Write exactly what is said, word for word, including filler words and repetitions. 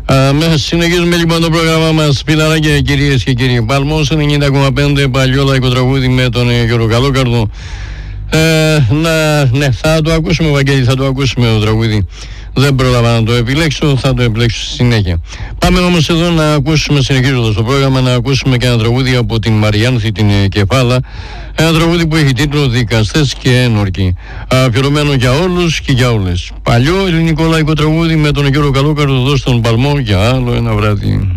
Uh, συνεχίζουμε λοιπόν το πρόγραμμα μας, φιλαράκια, κυρίες και κύριοι. Παλμός ενενήντα κόμμα πέντε, παλιό λαϊκό τραγούδι με τον Γιώργο Καλόκαρδο. Ε, να, ναι, θα το ακούσουμε, Βαγγέλη, θα το ακούσουμε το τραγούδι. Δεν πρόλαβα να το επιλέξω, θα το επιλέξω στη συνέχεια. Πάμε όμως εδώ να ακούσουμε, συνεχίζοντας το πρόγραμμα, να ακούσουμε και ένα τραγούδι από την Μαριάνθη την Κεφάλα. Ένα τραγούδι που έχει τίτλο «Δικαστές και ένορκοι». Αφιερωμένο για όλους και για όλες. Παλιό ελληνικό λαϊκό τραγούδι με τον Γιώργο Καλόκαρδο εδώ στον Παλμό για άλλο ένα βράδυ.